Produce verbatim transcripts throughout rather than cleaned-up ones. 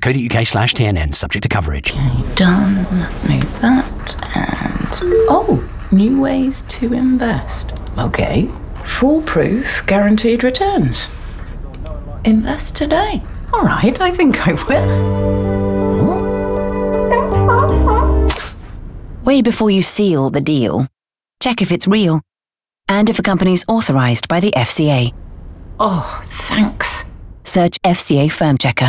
uk slash T N N, subject to coverage. Okay, done. Move that. And... oh, new ways to invest. Okay. Foolproof guaranteed returns. Invest today. All right, I think I will. Way before you seal the deal, check if it's real and if a company's authorised by the F C A. Oh, thanks. Search F C A Firm Checker.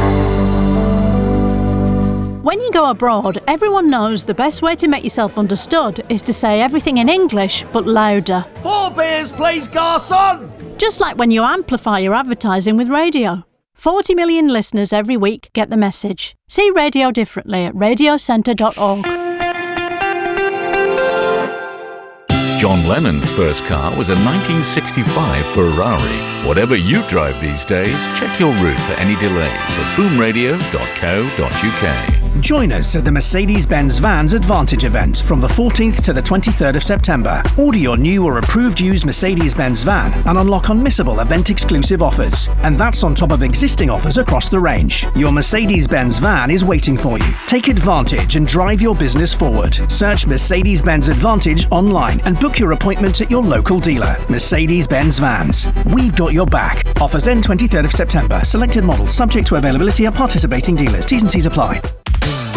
When you go abroad, everyone knows the best way to make yourself understood is to say everything in English, but louder. Four beers, please, garçon! Just like when you amplify your advertising with radio. forty million listeners every week get the message. See radio differently at radio centre dot org. John Lennon's first car was a nineteen sixty-five Ferrari. Whatever you drive these days, check your route for any delays at boom radio dot co dot uk. Join us at the Mercedes-Benz Vans Advantage event from the fourteenth to the twenty-third of September. Order your new or approved used Mercedes-Benz van and unlock unmissable event-exclusive offers. And that's on top of existing offers across the range. Your Mercedes-Benz van is waiting for you. Take advantage and drive your business forward. Search Mercedes-Benz Advantage online and book your appointment at your local dealer. Mercedes-Benz Vans. We've got your back. Offers end twenty-third of September. Selected models subject to availability at participating dealers. T's and C's apply.